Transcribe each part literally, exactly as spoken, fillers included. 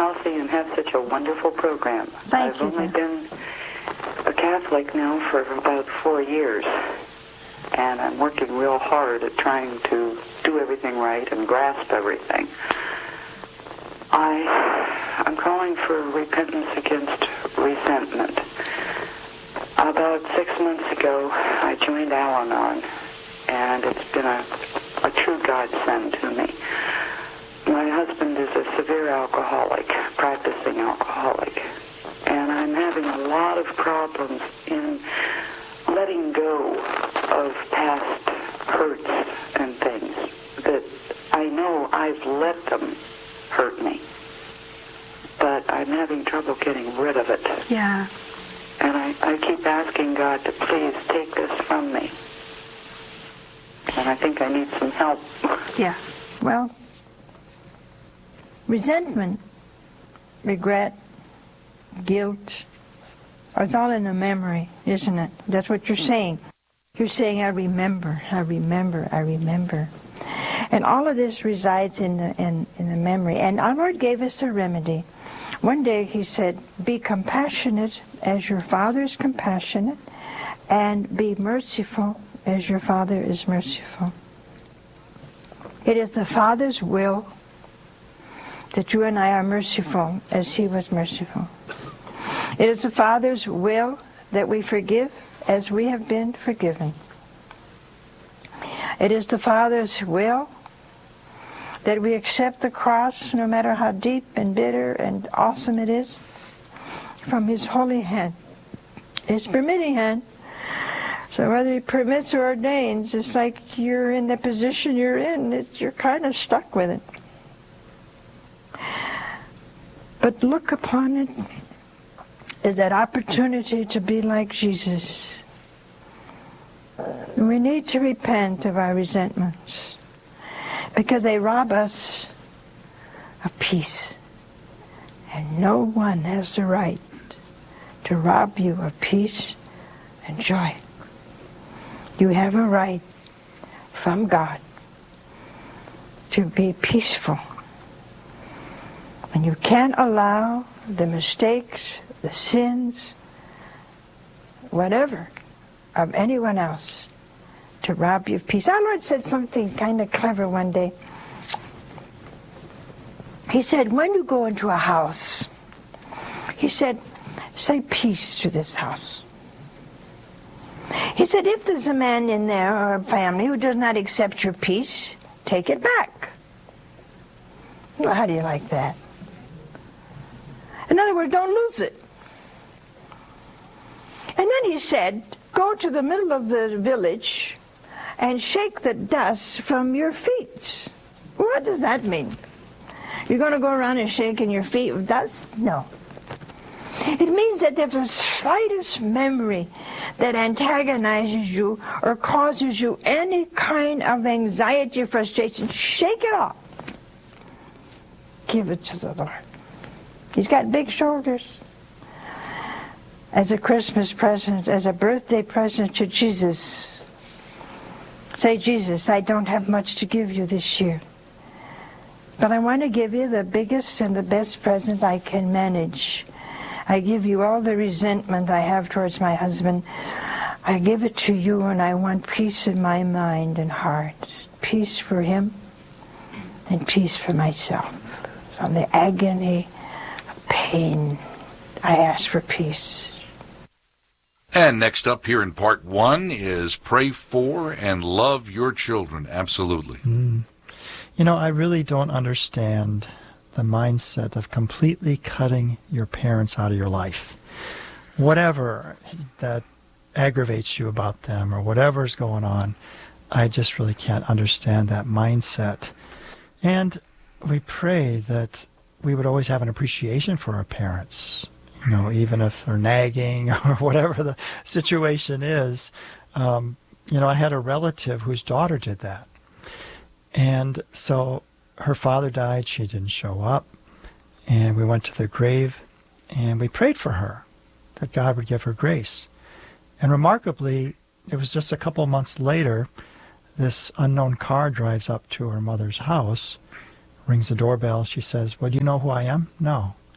healthy and have such a wonderful program. Thank I've you, only Jen. been a Catholic now for about four years, and I'm working real hard at trying to do everything right and grasp everything. I, I'm calling for repentance against resentment. About six months ago, I joined Al-Anon, and it's been a, a true godsend to me. My husband is a severe alcoholic, practicing alcoholic, and I'm having a lot of problems in letting go of past hurts and things that I know I've let them hurt me, but I'm having trouble getting rid of it. Yeah. And I, I keep asking God to please take this from me. And I think I need some help. Yeah. Well, resentment, regret, guilt, it's all in the memory, isn't it? That's what you're saying. You're saying, I remember, I remember, I remember. And all of this resides in the in, in the memory. And our Lord gave us a remedy. One day he said, be compassionate as your Father is compassionate, and be merciful as your Father is merciful. It is the Father's will that you and I are merciful as he was merciful. It is the Father's will that we forgive as we have been forgiven. It is the Father's will that we accept the cross, no matter how deep and bitter and awesome it is, from his holy hand, his permitting hand. So whether he permits or ordains, it's like you're in the position you're in. It's, you're kind of stuck with it. But look upon it as that opportunity to be like Jesus. We need to repent of our resentments, because they rob us of peace. And no one has the right to rob you of peace and joy. You have a right from God to be peaceful. And you can't allow the mistakes, the sins, whatever, of anyone else to rob you of peace. Our Lord said something kind of clever one day. He said, when you go into a house, he said, say peace to this house. He said, if there's a man in there or a family who does not accept your peace, take it back. Well, how do you like that? In other words, don't lose it. And then he said, go to the middle of the village and shake the dust from your feet. What does that mean? You're going to go around and shaking your feet with dust? No. It means that if the slightest memory that antagonizes you or causes you any kind of anxiety or frustration, shake it off. Give it to the Lord. He's got big shoulders. As a Christmas present, as a birthday present to Jesus, say, Jesus, I don't have much to give you this year, but I want to give you the biggest and the best present I can manage. I give you all the resentment I have towards my husband. I give it to you, and I want peace in my mind and heart. Peace for him and peace for myself. From the agony of pain, I ask for peace. And next up here in part one is pray for and love your children. Absolutely. Mm. You know, I really don't understand the mindset of completely cutting your parents out of your life. Whatever that aggravates you about them or whatever's going on, I just really can't understand that mindset. And we pray that we would always have an appreciation for our parents, you know, even if they're nagging or whatever the situation is. Um, you know, I had a relative whose daughter did that. And so her father died, she didn't show up, and we went to the grave, and we prayed for her, that God would give her grace. And remarkably, it was just a couple of months later, this unknown car drives up to her mother's house, rings the doorbell. She says, well, do you know who I am? No.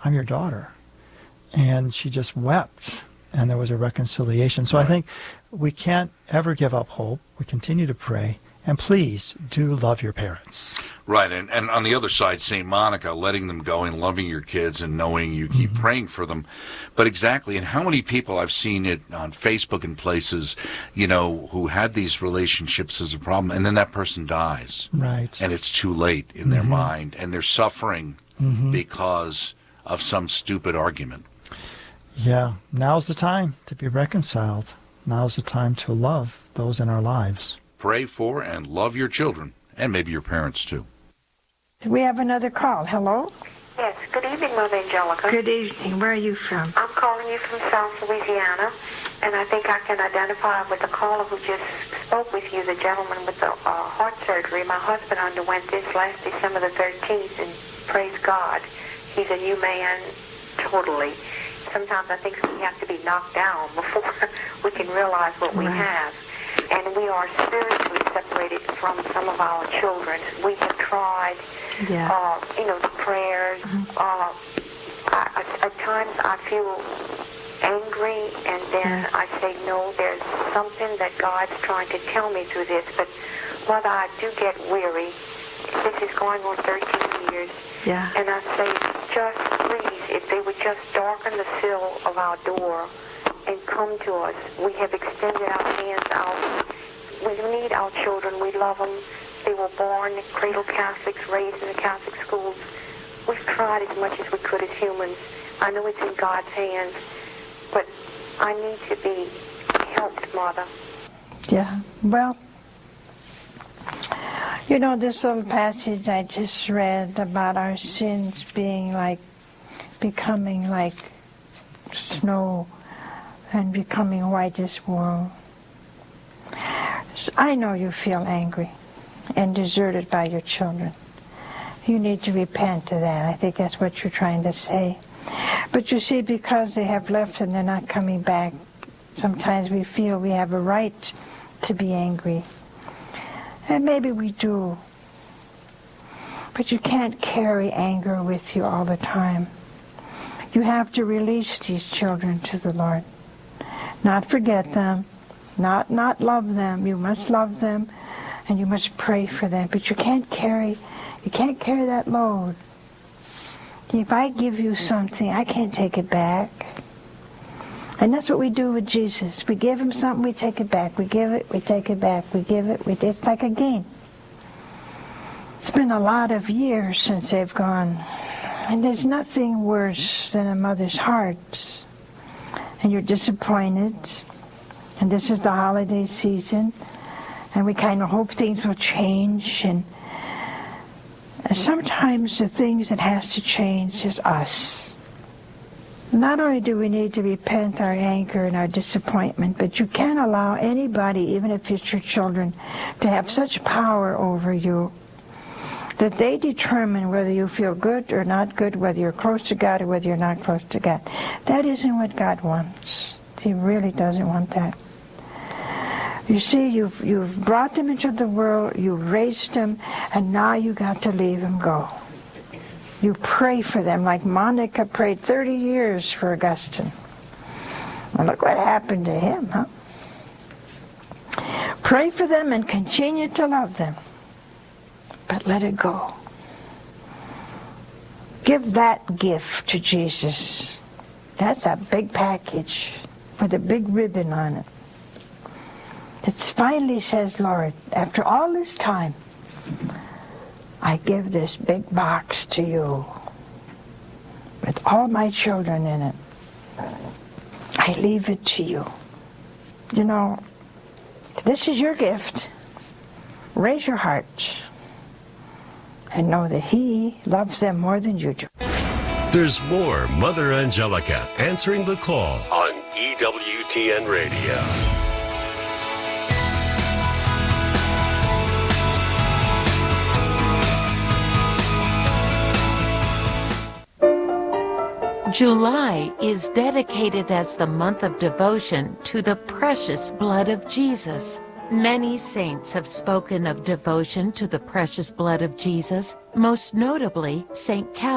I'm your daughter. And she just wept, and there was a reconciliation. So I think we can't ever give up hope. We continue to pray. And please do love your parents. Right, and, and on the other side, Saint Monica, letting them go and loving your kids and knowing you keep mm-hmm. praying for them. But exactly, and how many people I've seen it on Facebook and places, you know, who had these relationships as a problem, and then that person dies. Right. And it's too late in mm-hmm. their mind, and they're suffering mm-hmm. because of some stupid argument. Yeah, now's the time to be reconciled. Now's the time to love those in our lives. Pray for and love your children, and maybe your parents, too. We have another call. Hello? Yes. Good evening, Mother Angelica. Good evening. Where are you from? I'm calling you from South Louisiana, and I think I can identify with the caller who just spoke with you, the gentleman with the uh, heart surgery. My husband underwent this last December the thirteenth, and praise God, he's a new man totally. Sometimes I think we have to be knocked down before we can realize what we right. have. And we are spiritually separated from some of our children. We have tried, yeah. uh, you know, the prayers. Mm-hmm. Uh, I, I, at times I feel angry, and then yeah. I say, no, there's something that God's trying to tell me through this. But, Mother, I do get weary. This is going on thirteen years. Yeah. And I say, just please, if they would just darken the sill of our door and come to us. We have extended our hands out. We need our children. We love them. They were born cradle Catholics, raised in the Catholic schools. We've tried as much as we could as humans. I know it's in God's hands, but I need to be helped, Mother. Yeah, well, you know, this little passage I just read about our sins being like, becoming like snow and becoming white as wool. So I know you feel angry and deserted by your children. You need to repent of that. I think that's what you're trying to say. But you see, because they have left and they're not coming back, sometimes we feel we have a right to be angry. And maybe we do. But you can't carry anger with you all the time. You have to release these children to the Lord. Not forget them, not not love them. You must love them, and you must pray for them. But you can't carry, you can't carry that load. If I give you something, I can't take it back. And that's what we do with Jesus. We give him something, we take it back. We give it, we take it back. We give it, we. It's like a game. It's been a lot of years since they've gone, and there's nothing worse than a mother's heart. And you're disappointed, and this is the holiday season, and we kind of hope things will change, and sometimes the things that has to change is us. Not only do we need to repent our anger and our disappointment, but you can't allow anybody, even if it's your children, to have such power over you that they determine whether you feel good or not good, whether you're close to God or whether you're not close to God. That isn't what God wants. He really doesn't want that. You see, you've, you've brought them into the world, you've raised them, and now you got to leave them go. You pray for them, like Monica prayed thirty years for Augustine. Well, look what happened to him, huh? Pray for them and continue to love them. But let it go. Give that gift to Jesus. That's a big package with a big ribbon on it. It finally says, Lord, after all this time, I give this big box to you with all my children in it. I leave it to you. You know, this is your gift. Raise your heart and know that he loves them more than you do. There's more Mother Angelica answering the call on E W T N Radio. July is dedicated as the month of devotion to the precious blood of Jesus. Many saints have spoken of devotion to the precious blood of Jesus, most notably Saint Catherine.